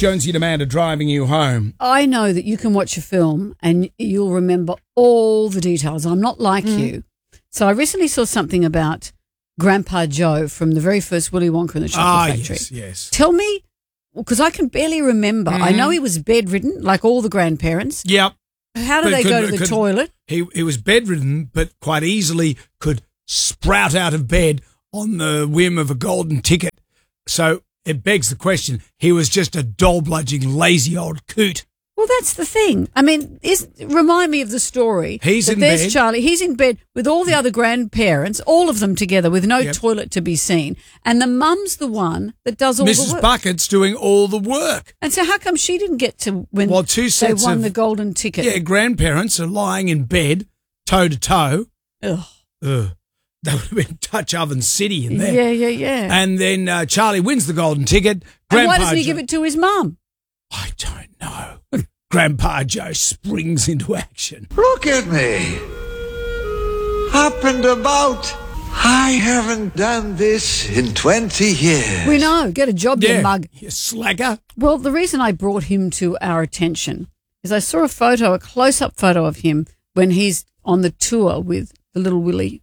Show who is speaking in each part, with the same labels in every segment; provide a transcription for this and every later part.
Speaker 1: Jonesy and Amanda driving you home.
Speaker 2: I know that you can watch a film and you'll remember all the details. I'm not like you. So I recently saw something about Grandpa Joe from the very first Willy Wonka and the Chocolate Factory.
Speaker 1: Yes.
Speaker 2: Tell me, because I can barely remember. I know he was bedridden, like all the grandparents.
Speaker 1: Yep.
Speaker 2: How do they go to the toilet?
Speaker 1: He was bedridden, but quite easily could sprout out of bed on the whim of a golden ticket. So it begs the question, he was just a doll-bludging, lazy old coot.
Speaker 2: Well, that's the thing. I mean, remind me of the story.
Speaker 1: He's in
Speaker 2: there's
Speaker 1: bed.
Speaker 2: Charlie. He's in bed with all the other grandparents, all of them together with no toilet to be seen. And the mum's the one that does all the work.
Speaker 1: Mrs. Bucket's doing all the work.
Speaker 2: And so how come she didn't get to when they won the golden ticket?
Speaker 1: Yeah, grandparents are lying in bed, toe to toe.
Speaker 2: Ugh.
Speaker 1: That would have been Touch Oven City in there.
Speaker 2: Yeah.
Speaker 1: And then Charlie wins the golden ticket.
Speaker 2: And why doesn't he give it to his mum?
Speaker 1: I don't know. Grandpa Joe springs into action.
Speaker 3: Look at me. Up and about. I haven't done this in 20 years.
Speaker 2: We know. Get a job, you mug.
Speaker 1: You slacker.
Speaker 2: Well, the reason I brought him to our attention is I saw a close-up photo of him when he's on the tour with the little Willy.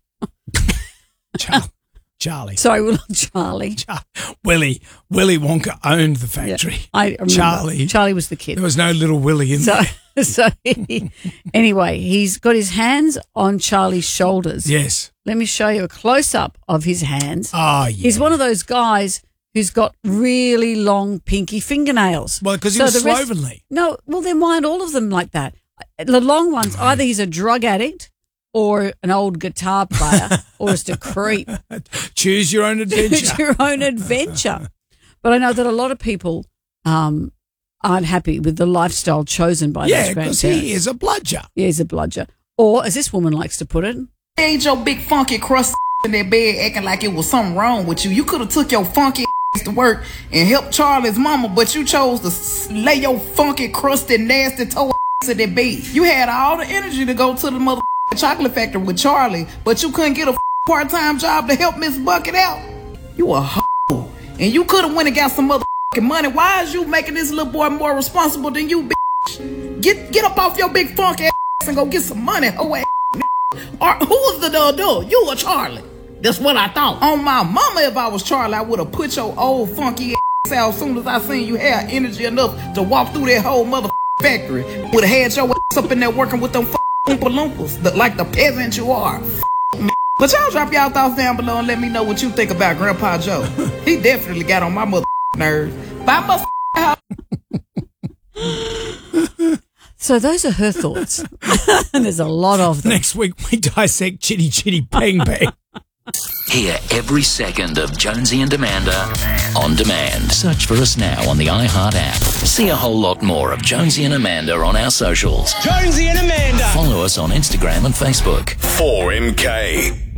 Speaker 1: Charlie.
Speaker 2: Sorry, little Charlie.
Speaker 1: Willy Wonka owned the factory.
Speaker 2: Yeah, I remember. Charlie was the kid.
Speaker 1: There was no little Willy in there.
Speaker 2: So anyway, he's got his hands on Charlie's shoulders.
Speaker 1: Yes.
Speaker 2: Let me show you a close-up of his hands.
Speaker 1: Oh, yeah.
Speaker 2: He's one of those guys who's got really long pinky fingernails.
Speaker 1: Well, because he was slovenly.
Speaker 2: No, well, then why aren't all of them like that? The long ones, either he's a drug addict or an old guitar player or just a creep.
Speaker 1: Choose your own adventure.
Speaker 2: Choose your own adventure. But I know that a lot of people aren't happy with the lifestyle chosen by those grandparents.
Speaker 1: Yeah, because he is a bludger.
Speaker 2: Yeah, he's a bludger. Or, as this woman likes to put it,
Speaker 4: ain't your big funky crust in that bed acting like it was something wrong with you. You could have took your funky to work and helped Charlie's mama, but you chose to lay your funky, crusty, nasty toe in that bed. You had all the energy to go to the mother chocolate factory with Charlie, but you couldn't get a part-time job to help Miss Bucket out. You a hoe. And you could have went and got some motherfucking money. Why is you making this little boy more responsible than you, bitch? Get up off your big funky ass and go get some money, hoe ass. Or who was the adult? You or Charlie? That's what I thought. On my mama, if I was Charlie, I would have put your old funky ass out as soon as I seen you had energy enough to walk through that whole motherfucking factory. Would have had your ass up in there working with them Oompa Loompas, like the peasant you are. But y'all drop y'all thoughts down below and let me know what you think about Grandpa Joe. He definitely got on my mother nerves. But I must.
Speaker 2: So those are her thoughts. And there's a lot of them.
Speaker 1: Next week we dissect Chitty Chitty Bang Bang.
Speaker 5: Hear every second of Jonesy and Amanda on demand. Search for us now on the iHeart app. See a whole lot more of Jonesy and Amanda on our socials.
Speaker 6: Jonesy and Amanda.
Speaker 5: Follow us on Instagram and Facebook.
Speaker 6: 4MK.